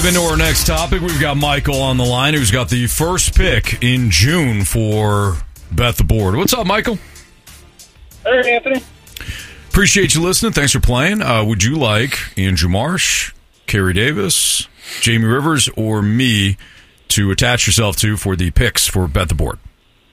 Into our next topic, we've got Michael on the line who's got the first pick in June for Bet the Board. What's up, Michael? Hey, Anthony. Appreciate you listening. Thanks for playing. Would you like Andrew Marsh, Kerry Davis, Jamie Rivers, or me to attach yourself to for the picks for Bet the Board?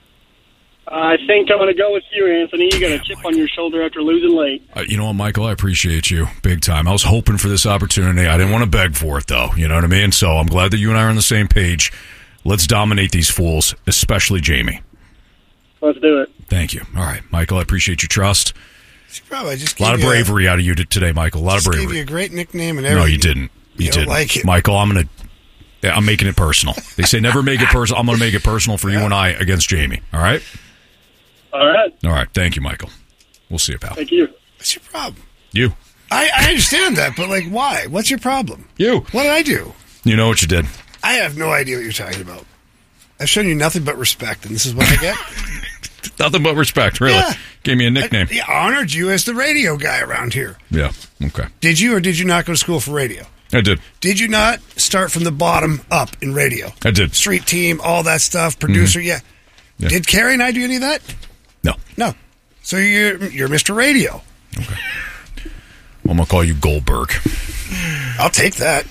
I think I'm going to go with you, Anthony. You got a chip on your shoulder after losing late. You know what, Michael? I appreciate you big time. I was hoping for this opportunity. I didn't want to beg for it, though. You know what I mean? So I'm glad that you and I are on the same page. Let's dominate these fools, especially Jamie. Let's do it. Thank you. All right, Michael, I appreciate your trust. Probably just a lot of bravery out of you today, Michael. A lot of bravery. Gave you a great nickname and everything. No, you didn't. You didn't like it. Michael, I'm making it personal. They say never make it personal. I'm going to make it personal for you and I against Jamie. All right? All right. All right. Thank you, Michael. We'll see you, pal. Thank you. What's your problem? You. I understand that, but, why? What's your problem? You. What did I do? You know what you did. I have no idea what you're talking about. I've shown you nothing but respect, and this is what I get? Nothing but respect, really. Yeah. Gave me a nickname. I honored you as the radio guy around here. Yeah. Okay. Did you or did you not go to school for radio? I did. Did you not start from the bottom up in radio? I did. Street team, all that stuff, producer, yeah. Did Carrie and I do any of that? No. No. So you're Mr. Radio. Okay. Well, I'm going to call you Goldberg. I'll take that.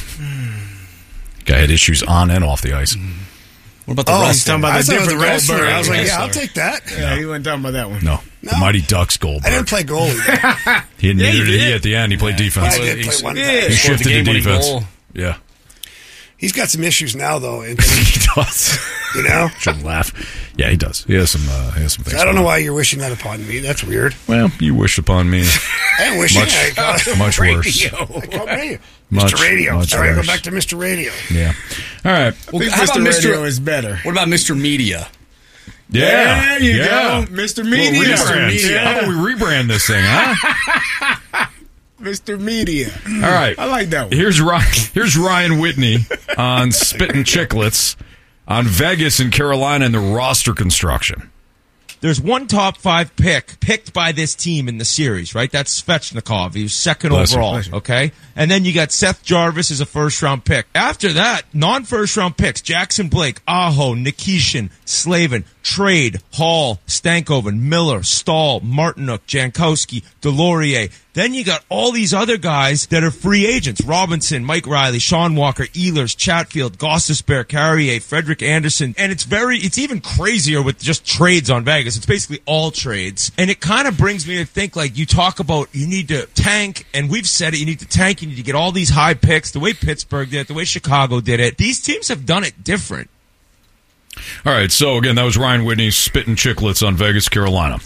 Guy had issues on and off the ice. What about the wrestler? He's talking about the different wrestler. Goldberg. I was like, yeah, I'll take that. Yeah, he wasn't talking about that one. No. The Mighty Ducks Goldberg. I didn't play goalie. Neither did he at the end. He played defense. I did play one time. He shifted to defense. Yeah. He's got some issues now, though. He does. You know? Shouldn't laugh. Yeah, he does. He has some things. I don't know why you're wishing that upon me. That's weird. Well, you wished upon me. I didn't wish much worse. I called radio. Much, Mr. Radio. Much All right, worse. go back to Mr. Radio. Yeah. All right. Well, how about Mr. Radio is better. What about Mr. Media? Yeah. There you go. Mr. Media. Mr. Media. How about we rebrand this thing, huh? Mr. Media. All right. I like that one. Here's Ryan Whitney on Spittin' Chicklets on Vegas and Carolina and the roster construction. There's one top 5 pick picked by this team in the series, right? That's Svechnikov. He was second overall, okay? And then you got Seth Jarvis as a first-round pick. After that, non-first-round picks, Jackson Blake, Aho, Nikishin, Slavin, Trade, Hall, Stankoven, Miller, Stahl, Martinuk, Jankowski, Delorier. Then you got all these other guys that are free agents. Robinson, Mike Riley, Sean Walker, Ehlers, Chatfield, Gostisbehere, Carrier, Frederick Anderson. And it's even crazier with just trades on Vegas. It's basically all trades. And it kind of brings me to think, you talk about you need to tank, and we've said it, you need to tank, you need to get all these high picks, the way Pittsburgh did it, the way Chicago did it. These teams have done it different. All right, so again, that was Ryan Whitney spitting chicklets on Vegas, Carolina.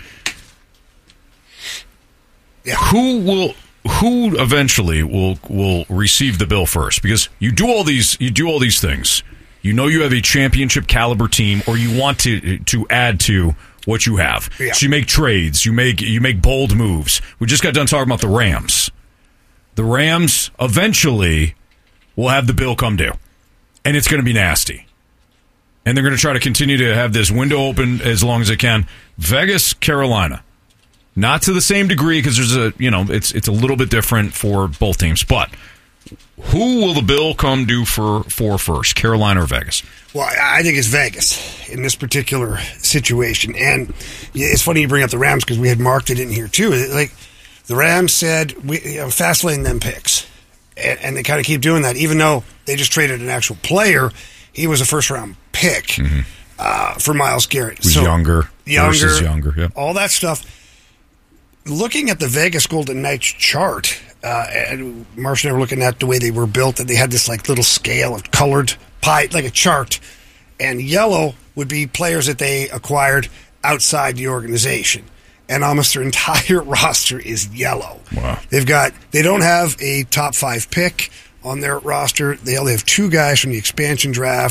Yeah. Who eventually will receive the bill first? Because you do all these things. You know you have a championship caliber team, or you want to add to what you have. Yeah. So you make trades, you make bold moves. We just got done talking about the Rams. The Rams eventually will have the bill come due, and it's going to be nasty. And they're going to try to continue to have this window open as long as they can. Vegas, Carolina. Not to the same degree because there's it's a little bit different for both teams. But who will the bill come due for first, Carolina or Vegas? Well, I think it's Vegas in this particular situation. And it's funny you bring up the Rams because we had marked it in here too. The Rams said, fast lane them picks. And they kind of keep doing that, even though they just traded an actual player. He was a first-round pick for Myles Garrett. Who's younger versus younger. Yeah. All that stuff. Looking at the Vegas Golden Knights chart, and Marsh and I were looking at the way they were built, that they had this little scale of colored pie, like a chart, and yellow would be players that they acquired outside the organization. And almost their entire roster is yellow. Wow. They don't have a top 5 pick on their roster. They only have 2 guys from the expansion draft.